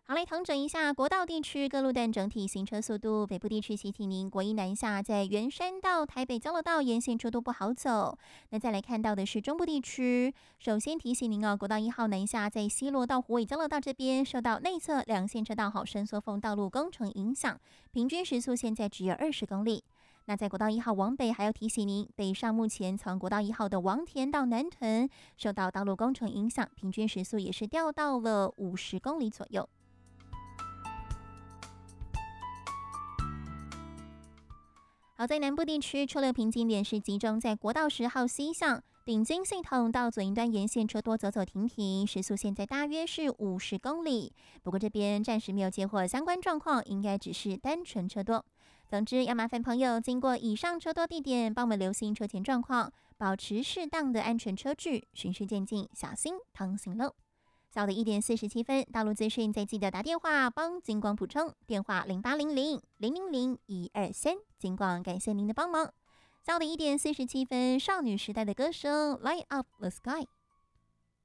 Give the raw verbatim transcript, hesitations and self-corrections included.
好，来统整一下国道地区各路段整体行车速度。北部地区提醒您，国一南下在圆山到台北交流道沿线车多不好走。那再来看到的是中部地区，首先提醒您哦，国道一号南下在西螺到虎尾交流道这边，受到内侧两线车道好伸缩缝道路工程影响，平均时速现在只有二十公里。那在国道一号往北，还要提醒您，北上目前从国道一号的王田到南屯，受到道路工程影响，平均时速也是掉到了五十公里左右。好，在南部地区，车流瓶颈点是集中在国道十号西向顶金系统到左营端沿线车多走走停停，时速现在大约是五十公里。不过这边暂时没有接获相关状况，应该只是单纯车多。总之，要麻烦朋友经过以上车多地点，帮我们留心车前状况，保持适当的安全车距，循序渐进，小心趟行喽。下午的一点四十七分，道路资讯再记得打电话帮金光补充，电话零八零零零零零一二三，金光感谢您的帮忙。下午的一点四十七分，少女时代的歌声 Light Up the Sky。